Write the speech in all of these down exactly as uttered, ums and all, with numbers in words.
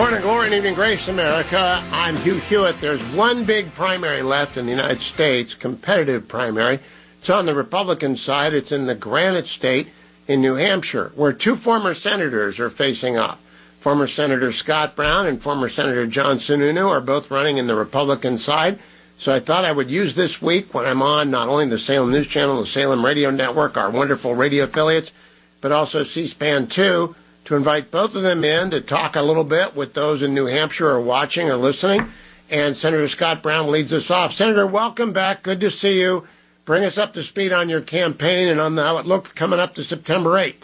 Morning, glory, and evening grace, America. I'm Hugh Hewitt. There's one big primary left in the United States, competitive primary. It's on the Republican side. It's in the Granite State in New Hampshire, where two former senators are facing off. Former Senator Scott Brown and former Senator John Sununu are both running in the Republican side. So I thought I would use this week when I'm on not only the Salem News Channel, the Salem Radio Network, our wonderful radio affiliates, but also C-SPAN two, to invite both of them in to talk a little bit with those in New Hampshire who are watching or listening. And Senator Scott Brown leads us off. Senator, welcome back. Good to see you. Bring us up to speed on your campaign and on how it looked coming up to September eighth.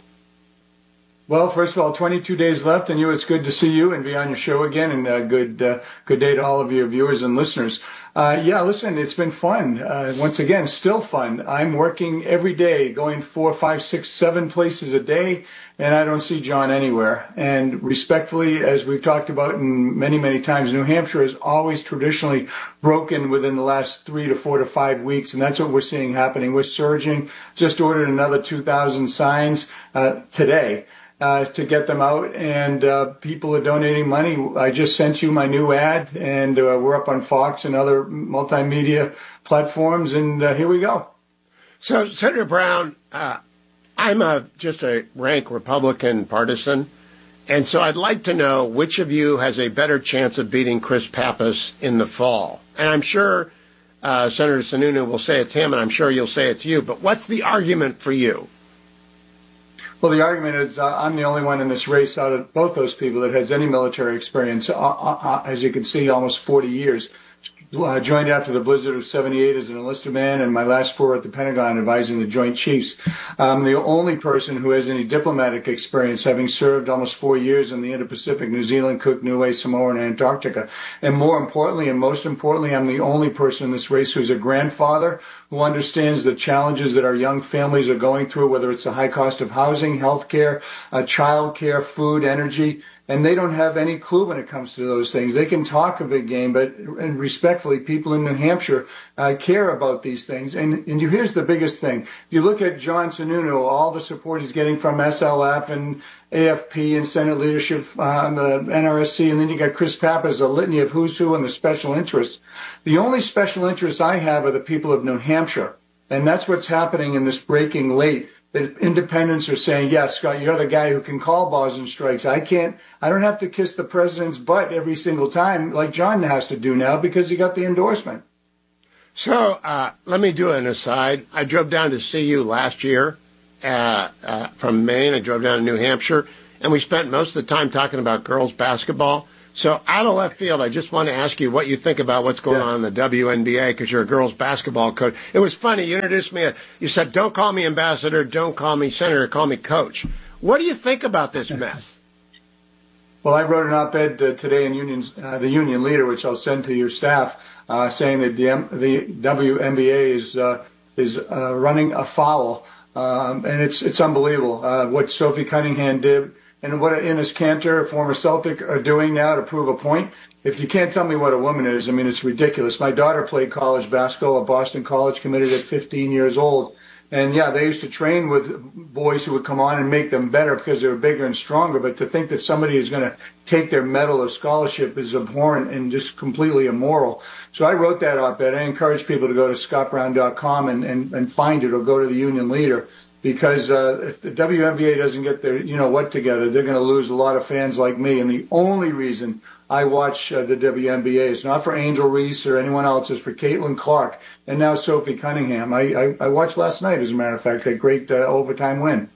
Well, first of all, twenty-two days left, and you, it's good to see you and be on your show again, and uh, good uh, good day to all of your viewers and listeners. Uh, yeah, listen, it's been fun. Uh, once again, still fun. I'm working every day, going four, five, six, seven places a day, and I don't see John anywhere. And respectfully, as we've talked about in many, many times, New Hampshire is always traditionally broken within the last three to four to five weeks, and that's what we're seeing happening. We're surging. Just ordered another two thousand signs uh, today. Uh, to get them out, and uh, people are donating money. I just sent you my new ad, and uh, we're up on Fox and other multimedia platforms, and uh, here we go. So, Senator Brown, uh, I'm a, just a rank Republican partisan, and so I'd like to know which of you has a better chance of beating Chris Pappas in the fall. And I'm sure uh, Senator Sununu will say it's him, and I'm sure you'll say it's you, but what's the argument for you? Well, the argument is uh, I'm the only one in this race out of both those people that has any military experience. Uh, uh, as you can see, almost forty years. Uh, joined after the blizzard of seventy-eight as an enlisted man, and my last four at the Pentagon advising the Joint Chiefs. I'm the only person who has any diplomatic experience, having served almost four years in the Indo-Pacific, New Zealand, Cook, Niue, Samoa, and Antarctica. And more importantly, and most importantly, I'm the only person in this race who's a grandfather who understands the challenges that our young families are going through, whether it's the high cost of housing, health care, uh, child care, food, energy. And they don't have any clue when it comes to those things. They can talk a big game, but and respectfully, people in New Hampshire uh, care about these things. And, and here's the biggest thing. If you look at John Sununu, all the support he's getting from S L F and A F P and Senate leadership on uh, the N R S C, and then you got Chris Pappas, a litany of who's who and the special interests. The only special interests I have are the people of New Hampshire. And that's what's happening in this breaking late. The independents are saying, yeah, Scott, you're the guy who can call balls and strikes. I can't, I don't have to kiss the president's butt every single time like John has to do now because he got the endorsement. So uh, let me do an aside. I drove down to see you last year uh, uh, from Maine. I drove down to New Hampshire, and we spent most of the time talking about girls basketball. So out of left field, I just want to ask you what you think about what's going yeah. on in the W N B A, because you're a girls basketball coach. It was funny. You introduced me. You said, don't call me ambassador, don't call me senator, call me coach. What do you think about this mess? Well, I wrote an op-ed uh, today in Union, uh, the Union Leader, which I'll send to your staff, uh, saying that the, M- the W N B A is uh, is uh, running afoul, um, and it's it's unbelievable uh, what Sophie Cunningham did. And what Enes Kanter, a former Celtic, are doing now to prove a point. If you can't tell me what a woman is, I mean, it's ridiculous. My daughter played college basketball at Boston College, committed at fifteen years old. And, yeah, they used to train with boys who would come on and make them better because they were bigger and stronger. But to think that somebody is going to take their medal of scholarship is abhorrent and just completely immoral. So I wrote that op-ed. I encourage people to go to scott brown dot com and, and, and find it, or go to the Union Leader. Because uh, if the W N B A doesn't get their, you know what, together, they're going to lose a lot of fans like me. And the only reason I watch uh, the W N B A is not for Angel Reese or anyone else. It's for Caitlin Clark and now Sophie Cunningham. I, I, I watched last night, as a matter of fact, that great uh, overtime win.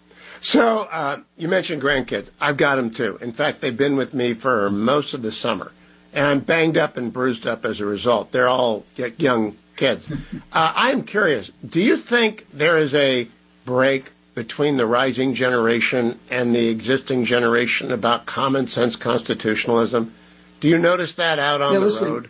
So uh, you mentioned grandkids. I've got them, too. In fact, they've been with me for most of the summer. And I'm banged up and bruised up as a result. They're all young kids. uh, I'm curious, do you think there is a break between the rising generation and the existing generation about common sense constitutionalism? Do you notice that out on yeah, the listen, road?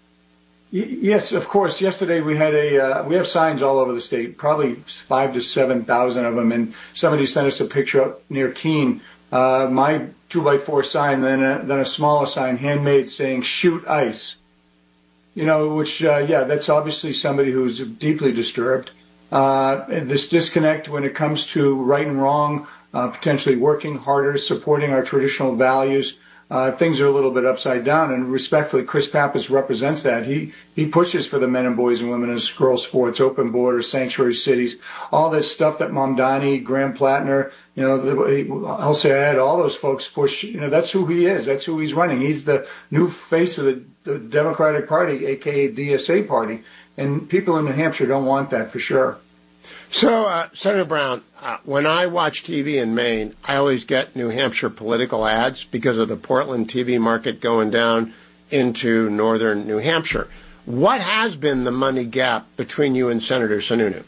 Y- yes, of course. Yesterday we had a uh, we have signs all over the state, probably five to seven thousand of them, and somebody sent us a picture up near Keene. Uh, my two by four sign, then a, then a smaller sign, handmade, saying "Shoot ICE." You know, which uh, yeah, that's obviously somebody who's deeply disturbed. Uh, this disconnect when it comes to right and wrong, uh, potentially working harder, supporting our traditional values, uh, things are a little bit upside down. And respectfully, Chris Pappas represents that. He he pushes for the men and boys and women and girls sports, open borders, sanctuary cities, all this stuff that Mamdani, Graham Plattner, you know, El Sayed, all those folks push. You know, that's who he is. That's who he's running. He's the new face of the, the Democratic Party, a k a. D S A party. And people in New Hampshire don't want that for sure. So, uh, Senator Brown, uh, when I watch T V in Maine, I always get New Hampshire political ads because of the Portland T V market going down into northern New Hampshire. What has been the money gap between you and Senator Sununu?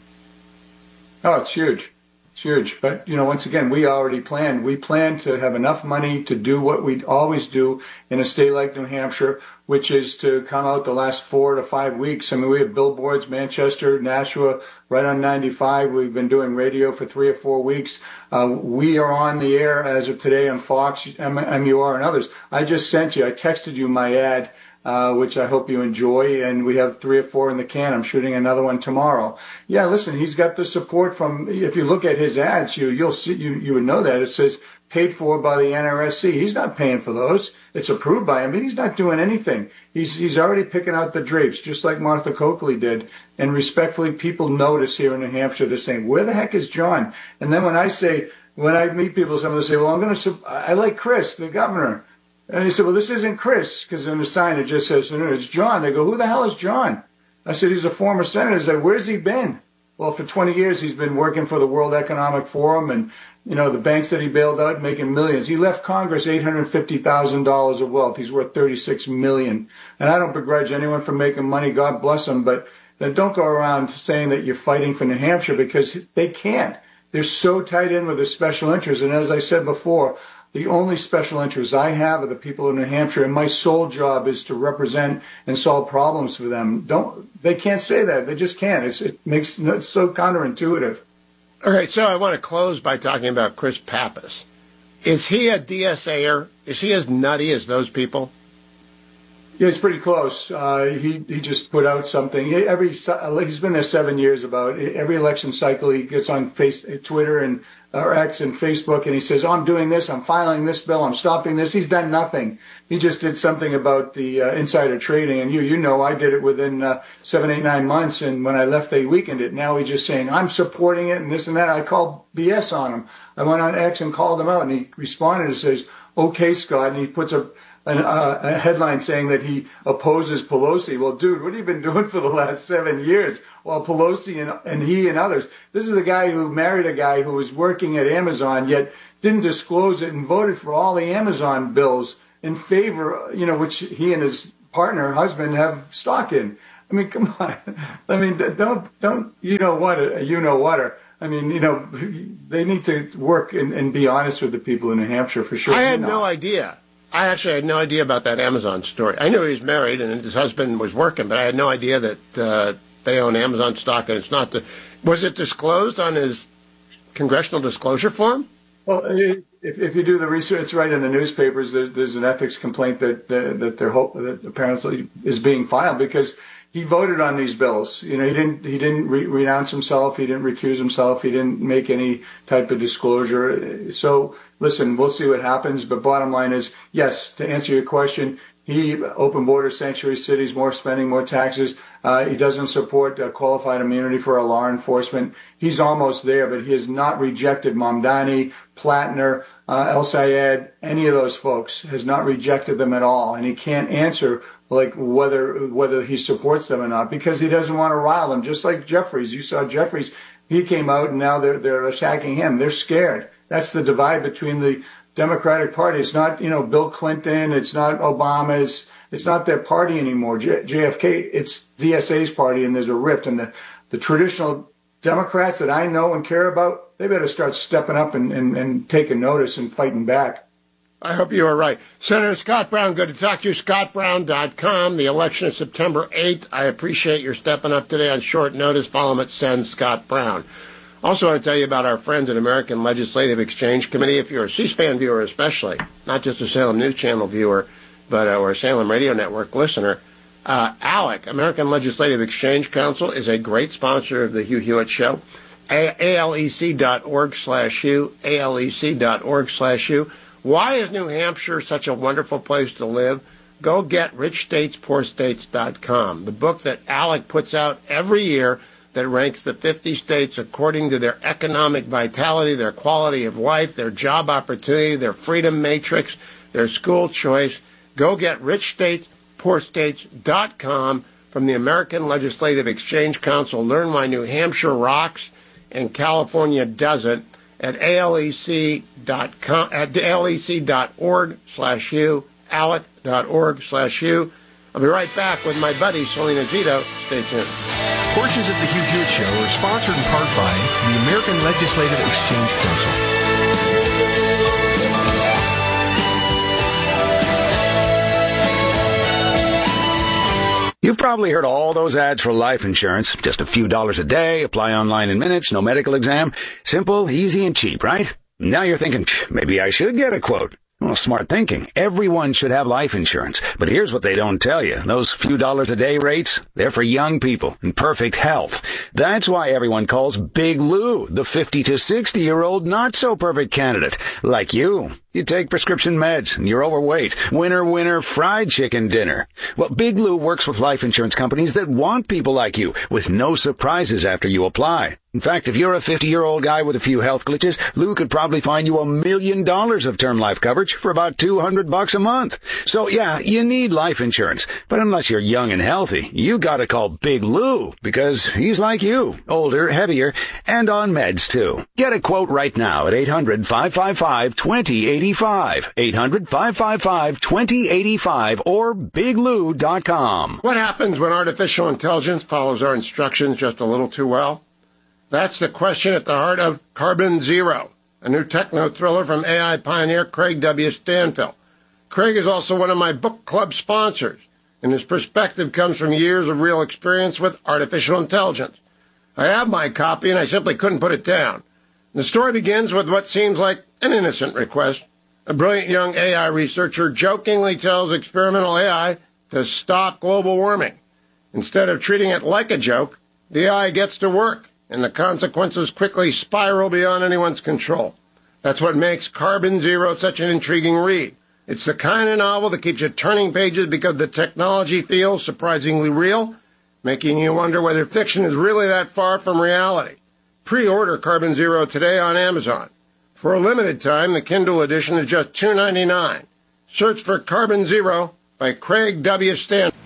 Oh, it's huge. It's huge. But, you know, once again, we already planned. We planned to have enough money to do what we always do in a state like New Hampshire, which is to come out the last four to five weeks. I mean, we have billboards, Manchester, Nashua, right on ninety-five. We've been doing radio for three or four weeks. Uh, we are on the air as of today on Fox, M U R, and others. I just sent you, I texted you my ad, uh, which I hope you enjoy, and we have three or four in the can. I'm shooting another one tomorrow. Yeah, listen, he's got the support from, if you look at his ads, you, you'll see, you, you would know that. It says, paid for by the N R S C. He's not paying for those. It's approved by him, but he's not doing anything. He's he's already picking out the drapes, just like Martha Coakley did. And respectfully, people notice here in New Hampshire, they're saying, where the heck is John? And then when I say, when I meet people, some of them say, well, I'm going to, I like Chris, the governor. And they said, well, this isn't Chris, because on the sign it just says, no, it's John. They go, who the hell is John? I said, he's a former senator. They said, where's he been? Well, for twenty years, he's been working for the World Economic Forum and, you know, the banks that he bailed out, making millions. He left Congress eight hundred fifty thousand dollars of wealth. He's worth thirty-six million dollars. And I don't begrudge anyone for making money. God bless them. But don't go around saying that you're fighting for New Hampshire, because they can't. They're so tied in with the special interests. And as I said before, the only special interests I have are the people of New Hampshire, and my sole job is to represent and solve problems for them. Don't they can't say that. They just can't. It's, it makes it's so counterintuitive. Okay, so I want to close by talking about Chris Pappas. Is he a D S A-er? Is he as nutty as those people? Yeah, it's pretty close. Uh, he he just put out something. He, every he's been there seven years. About every election cycle, he gets on face, Twitter and or X and Facebook, and he says, "Oh, I'm doing this. I'm filing this bill. I'm stopping this." He's done nothing. He just did something about the uh, insider trading, and you you know I did it within uh, seven, eight, nine months. And when I left, they weakened it. Now he's just saying I'm supporting it and this and that. I called B S on him. I went on X and called him out, and he responded and says, "Okay, Scott," and he puts a An, uh, a headline saying that he opposes Pelosi. Well, dude, what have you been doing for the last seven years? Well, Pelosi and, and he and others. This is a guy who married a guy who was working at Amazon, yet didn't disclose it and voted for all the Amazon bills in favor, you know, which he and his partner, husband, have stock in. I mean, come on. I mean, don't, don't, you know what, you know what. I mean, you know, they need to work and, and be honest with the people in New Hampshire for sure. I had no idea. I actually had no idea about that Amazon story. I knew he was married and his husband was working, but I had no idea that uh, they own Amazon stock, and it's not the. Was it disclosed on his congressional disclosure form? Well, if, if you do the research, it's right in the newspapers. There's, there's an ethics complaint that that, that they're hope, that apparently is being filed because he voted on these bills. You know, he didn't he didn't re- renounce himself. He didn't recuse himself. He didn't make any type of disclosure. So. Listen, we'll see what happens, but bottom line is, yes, to answer your question, he, open border, sanctuary cities, more spending, more taxes. Uh, he doesn't support uh, qualified immunity for our law enforcement. He's almost there, but he has not rejected Mamdani, Plattner, uh, El Sayed, any of those folks, has not rejected them at all. And he can't answer like whether whether he supports them or not because he doesn't want to rile them, just like Jeffries. You saw Jeffries. He came out, and now they're they're attacking him. They're scared. That's the divide between the Democratic Party. It's not, you know, Bill Clinton. It's not Obama's. It's not their party anymore. J- JFK, it's D S A's party, and there's a rift. And the, the traditional Democrats that I know and care about, they better start stepping up and, and, and taking notice and fighting back. I hope you are right. Senator Scott Brown, good to talk to you. Scott Brown dot com. The election is September eighth. I appreciate your stepping up today on short notice. Follow him at Send Scott Brown. Also want to tell you about our friends at American Legislative Exchange Committee. If you're a C-SPAN viewer especially, not just a Salem News Channel viewer, but uh, or a Salem Radio Network listener, uh, ALEC, American Legislative Exchange Council, is a great sponsor of the Hugh Hewitt Show. A L E C dot org slash Hugh, A L E C dot org slash Hugh. Why is New Hampshire such a wonderful place to live? Go get rich states poor states dot com, the book that ALEC puts out every year that ranks the fifty states according to their economic vitality, their quality of life, their job opportunity, their freedom matrix, their school choice. Go get rich states poor states dot com from the American Legislative Exchange Council. Learn why New Hampshire rocks and California doesn't at alec dot com, at alec dot org slash u, alec dot org slash u. I'll be right back with my buddy Selena Zito. Stay tuned. Portions of the Hugh Hewitt Show are sponsored in part by the American Legislative Exchange Council. You've probably heard all those ads for life insurance. Just a few dollars a day, apply online in minutes, no medical exam. Simple, easy, and cheap, right? Now you're thinking, maybe I should get a quote. Well, smart thinking. Everyone should have life insurance. But here's what they don't tell you. Those few dollars a day rates, they're for young people in perfect health. That's why everyone calls Big Lou the fifty to sixty year old not so perfect candidate. Like you. You take prescription meds and you're overweight. Winner, winner, fried chicken dinner. Well, Big Lou works with life insurance companies that want people like you with no surprises after you apply. In fact, if you're a fifty-year-old guy with a few health glitches, Lou could probably find you a million dollars of term life coverage for about two hundred bucks a month. So yeah, you need life insurance. But unless you're young and healthy, you gotta call Big Lou because he's like you, older, heavier, and on meds too. Get a quote right now at eight hundred, five five five, two zero eight five, eight hundred, five five five, two zero eight five, or big lou dot com. What happens when artificial intelligence follows our instructions just a little too well? That's the question at the heart of Carbon Zero, a new techno-thriller from A I pioneer Craig W. Stanfill. Craig is also one of my book club sponsors, and his perspective comes from years of real experience with artificial intelligence. I have my copy, and I simply couldn't put it down. The story begins with what seems like an innocent request. A brilliant young A I researcher jokingly tells experimental A I to stop global warming. Instead of treating it like a joke, the A I gets to work, and the consequences quickly spiral beyond anyone's control. That's what makes Carbon Zero such an intriguing read. It's the kind of novel that keeps you turning pages because the technology feels surprisingly real, making you wonder whether fiction is really that far from reality. Pre-order Carbon Zero today on Amazon. For a limited time, the Kindle edition is just two dollars and ninety-nine cents. Search for Carbon Zero by Craig W. Stanfill.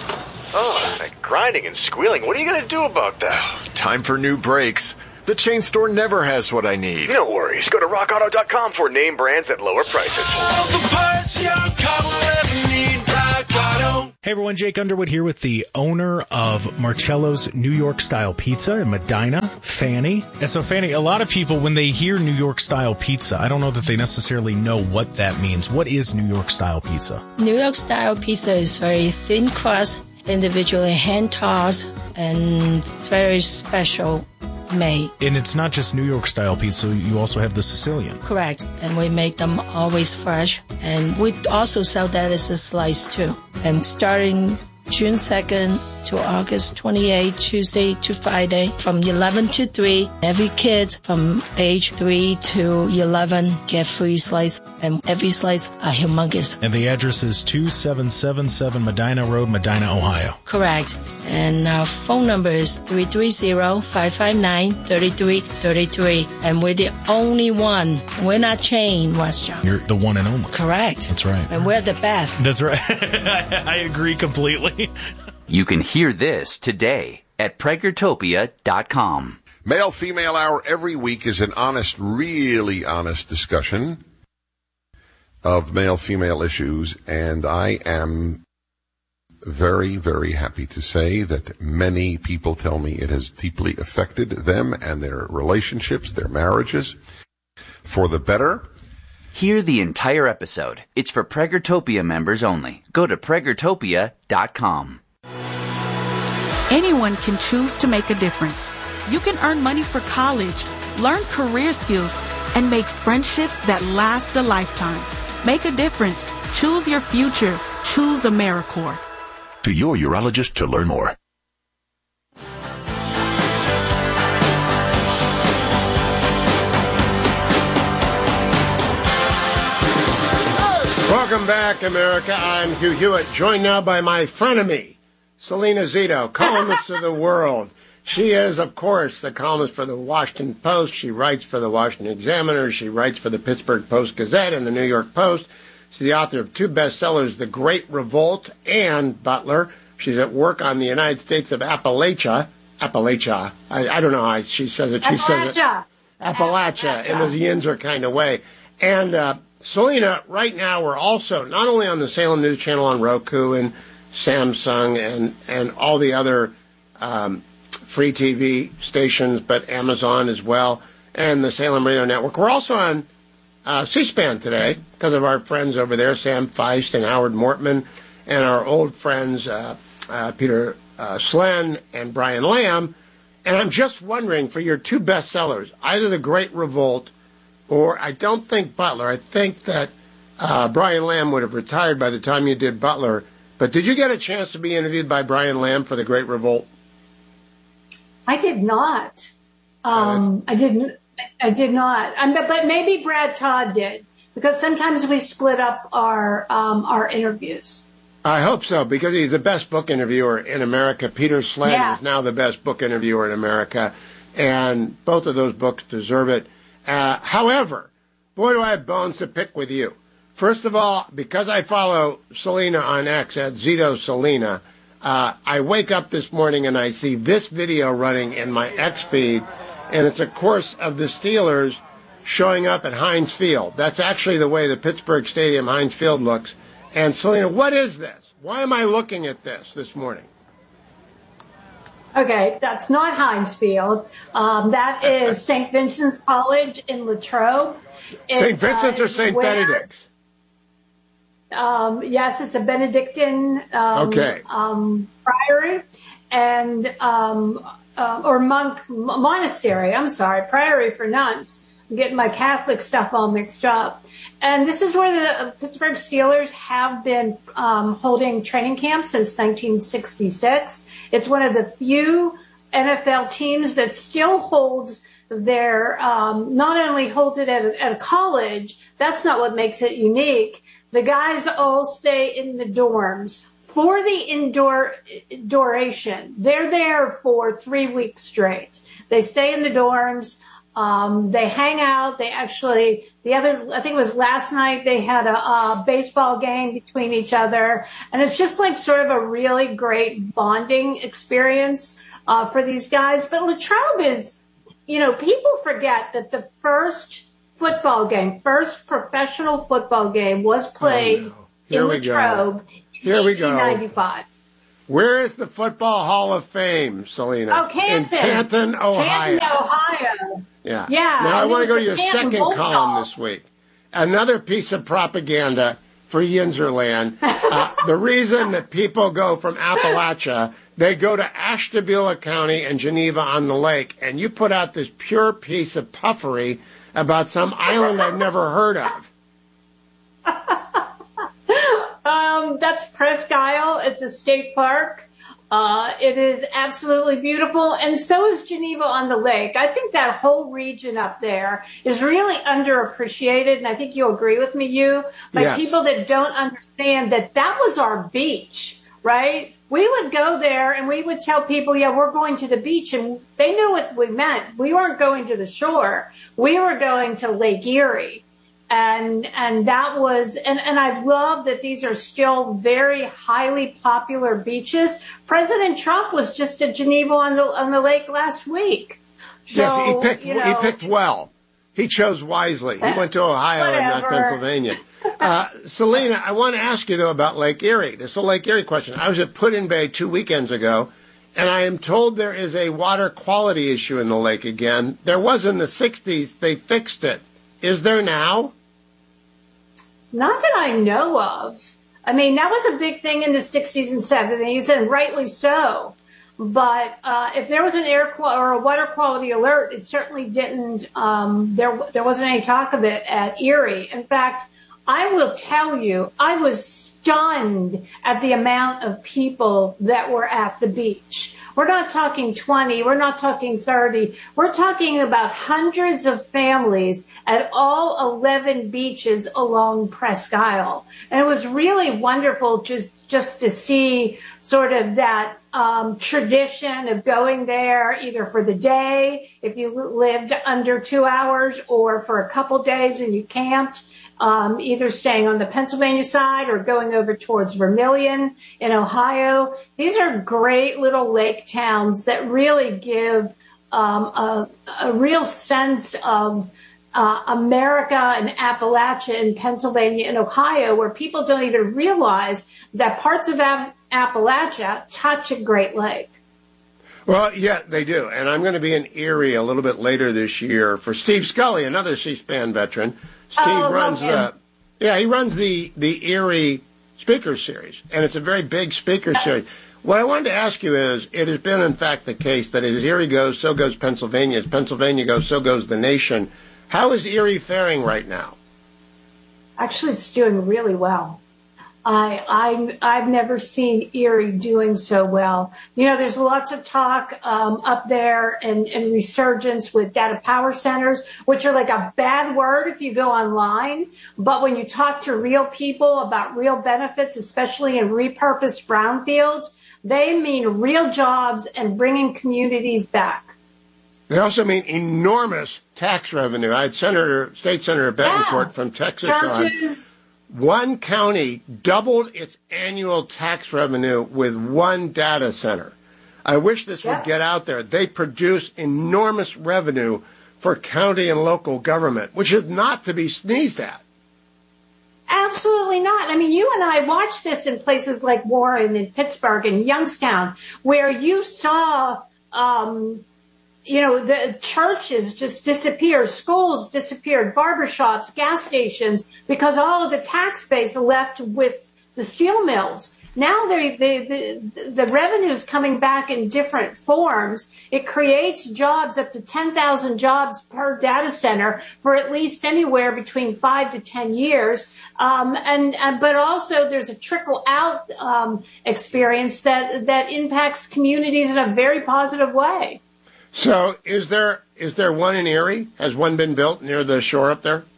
Oh, that grinding and squealing. What are you going to do about that? Time for new brakes. The chain store never has what I need. No worries. Go to rock auto dot com for name brands at lower prices. All the parts your car will ever need, Rock Auto. Hey everyone, Jake Underwood here with the owner of Marcello's New York Style Pizza in Medina, Fanny. And so Fanny, a lot of people, when they hear New York Style Pizza, I don't know that they necessarily know what that means. What is New York Style Pizza? New York Style Pizza is very thin crust, individually hand-tossed, and very special made. And it's not just New York Style pizza, you also have the Sicilian. Correct. And we make them always fresh. And we also sell that as a slice too. And starting June second to August twenty-eighth, Tuesday to Friday, from eleven to three, every kid from age three to eleven get free slice, and every slice are humongous. And the address is two seven seven seven Medina Road, Medina, Ohio. Correct. And our phone number is three three zero, five five nine, three three three three. And we're the only one. We're not chain restaurant. You're the one and only. Correct. That's right. And we're the best. That's right. I agree completely. You can hear this today at Pragertopia dot com. Male-female hour every week is an honest, really honest discussion of male-female issues, and I am very, very happy to say that many people tell me it has deeply affected them and their relationships, their marriages, for the better. Hear the entire episode. It's for Pragertopia members only. Go to Pragertopia dot com. Anyone can choose to make a difference. You can earn money for college, learn career skills, and make friendships that last a lifetime. Make a difference. Choose your future. Choose AmeriCorps. To your urologist to learn more. Welcome back, America. I'm Hugh Hewitt, joined now by my frenemy, Selena Zito, columnist of The World. She is, of course, the columnist for the Washington Post. She writes for the Washington Examiner. She writes for the Pittsburgh Post-Gazette and the New York Post. She's the author of two bestsellers, The Great Revolt and Butler. She's at work on the United States of Appalachia. Appalachia. I, I don't know how she says it. She Appalachia. says it. Appalachia, in the Yinzer kind of way. And uh, Selena, right now we're also not only on the Salem News Channel on Roku and Samsung and, and all the other um, free T V stations, but Amazon as well, and the Salem Radio Network. We're also on uh, C-SPAN today because of our friends over there, Sam Feist and Howard Mortman, and our old friends uh, uh, Peter uh, Slen and Brian Lamb. And I'm just wondering, for your two bestsellers, either The Great Revolt or I don't think Butler. I think that uh, Brian Lamb would have retired by the time you did Butler. But did you get a chance to be interviewed by Brian Lamb for The Great Revolt? I did not. Um, I didn't. I did not. Um, but, but maybe Brad Todd did, because sometimes we split up our um, our interviews. I hope so, because he's the best book interviewer in America. Peter Slen Yeah. is now the best book interviewer in America, and both of those books deserve it. Uh, however, boy, do I have bones to pick with you. First of all, because I follow Selena on X at Zito Selena, uh, I wake up this morning and I see this video running in my X feed, and it's a course of the Steelers showing up at Heinz Field. That's actually the way the Pittsburgh Stadium, Heinz Field, looks. And Selena, what is this? Why am I looking at this this morning? Okay, that's not Heinz Field. Um, that is Saint Vincent's College in Latrobe. Saint Vincent's uh, or Saint Benedict's? Um, yes, it's a Benedictine um, okay. um, priory and um, uh, or monk monastery. I'm sorry, priory for nuns. I'm getting my Catholic stuff all mixed up. And this is where the Pittsburgh Steelers have been um, holding training camps since nineteen sixty-six. It's one of the few N F L teams that still holds their, um, not only holds it at a, at a college, that's not what makes it unique. The guys all stay in the dorms for the indoor duration. They're there for three weeks straight. They stay in the dorms. Um, they hang out. They actually, the other, I think it was last night, they had a, a baseball game between each other. And it's just like sort of a really great bonding experience, uh, for these guys. But Latrobe is, you know, people forget that the first football game, first professional football game was played oh, no. Here in we Latrobe go. Here we go. in eighteen ninety-five. Where is the Football Hall of Fame, Selena? Oh, Canton. In Canton, Ohio. Canton, Ohio. Yeah. Yeah. Now I want to go to the your Canton second Bulldogs. column this week. Another piece of propaganda for Yinzerland. Uh, the reason that people go from Appalachia, they go to Ashtabula County and Geneva on the Lake, and you put out this pure piece of puffery about some island I've never heard of. Um, that's Presque Isle. It's a state park. Uh, it is absolutely beautiful, and so is Geneva on the Lake. I think that whole region up there is really underappreciated, and I think you'll agree with me, you, by Yes. people that don't understand that that was our beach, right? We would go there and we would tell people, yeah, we're going to the beach, and they knew what we meant. We weren't going to the shore. We were going to Lake Erie. And, and that was, and, and I love that these are still very highly popular beaches. President Trump was just at Geneva on the, on the lake last week. So, yes, he picked, you know, he picked well. He chose wisely. He went to Ohio and not Pennsylvania. Uh, Selena, I want to ask you, though, about Lake Erie. This is a Lake Erie question. I was at Put-in-Bay two weekends ago, and I am told there is a water quality issue in the lake again. There was in the sixties. They fixed it. Is there now? Not that I know of. I mean, that was a big thing in the sixties and seventies, and rightly so. But uh, if there was an air qual- or a water quality alert, it certainly didn't. Um, there, there wasn't any talk of it at Erie. In fact, I will tell you, I was stunned at the amount of people that were at the beach. We're not talking twenty, we're not talking thirty, we're talking about hundreds of families at all eleven beaches along Presque Isle. And it was really wonderful just, just to see sort of that um, tradition of going there either for the day, if you lived under two hours, or for a couple days and you camped. Um, either staying on the Pennsylvania side or going over towards Vermilion in Ohio. These are great little lake towns that really give um, a, a real sense of uh, America and Appalachia in Pennsylvania and Ohio, where people don't even realize that parts of App- Appalachia touch a Great Lake. Well, yeah, they do. And I'm going to be in Erie a little bit later this year for Steve Scully, another C-SPAN veteran. Steve oh, runs, uh, yeah, he runs the, the Erie Speaker Series, and it's a very big speaker series. What I wanted to ask you is, it has been, in fact, the case that as Erie goes, so goes Pennsylvania. As Pennsylvania goes, so goes the nation. How is Erie faring right now? Actually, it's doing really well. I, I, I've never seen Erie doing so well. You know, there's lots of talk um, up there and, and resurgence with data power centers, which are like a bad word if you go online. But when you talk to real people about real benefits, especially in repurposed brownfields, they mean real jobs and bringing communities back. They also mean enormous tax revenue. I had Senator, State Senator Betancourt yeah. from Texas Churches. on. One county doubled its annual tax revenue with one data center. I wish this yeah. would get out there. They produce enormous revenue for county and local government, which is not to be sneezed at. Absolutely not. I mean, you and I watched this in places like Warren and Pittsburgh and Youngstown, where you saw, um, you know, the churches just disappeared, schools disappeared, barbershops, gas stations, because all of the tax base left with the steel mills. Now the, the, the revenue is coming back in different forms. It creates jobs, up to ten thousand jobs per data center for at least anywhere between five to ten years. Um, and, and, but also there's a trickle out, um, experience that, that impacts communities in a very positive way. So is there, is there one in Erie? Has one been built near the shore up there?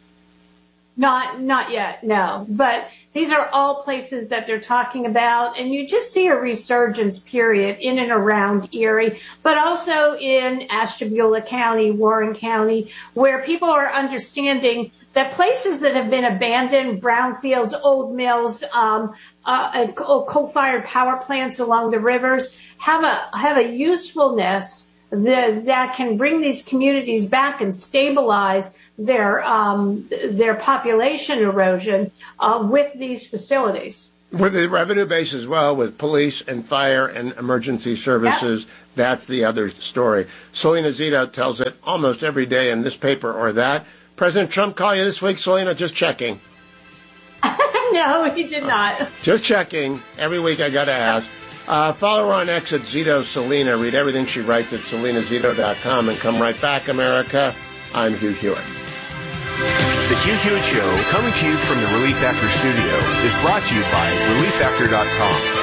Not, not yet, no. But these are all places that they're talking about, and you just see a resurgence period in and around Erie, but also in Ashtabula County, Warren County, where people are understanding that places that have been abandoned, brownfields, old mills, um, uh, coal-fired power plants along the rivers, have a have a usefulness that, that can bring these communities back and stabilize their um, their population erosion uh, with these facilities. With the revenue base as well, with police and fire and emergency services, yep. That's the other story. Selena Zito tells it almost every day in this paper or that. President Trump call you this week, Selena? Just checking. No, he did not. Just checking. Every week I got to ask. Uh, follow her on X at Zito Selena. Read everything she writes at selena zito dot com and come right back, America. I'm Hugh Hewitt. The Hugh Hewitt Show, coming to you from the Relief Factor studio, is brought to you by relief factor dot com.